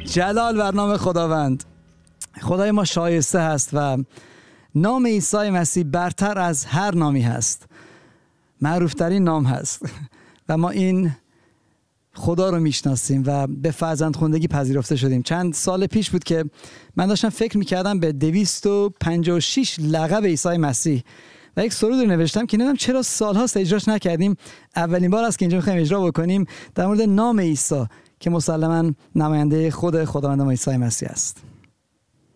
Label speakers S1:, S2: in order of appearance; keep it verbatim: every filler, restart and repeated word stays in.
S1: جلال بر نام خداوند. خدای ما شایسته هست و نام عیسی مسیح برتر از هر نامی هست، معروفترین نام هست و ما این خدا رو میشناسیم و به فرزندخوندگی پذیرفته شدیم. چند سال پیش بود که من داشتم فکر میکردم به دویست و پنجاه و شش لقب عیسی مسیح و یک سرود رو نوشتم که نمیدونم چرا سالهاست اجراش نکردیم. اولین بار است که اینجا میخوایم اجرا بکنیم در مورد نام عیسی که مسلماً نماینده خود خداوند ما عیسی مسیح است.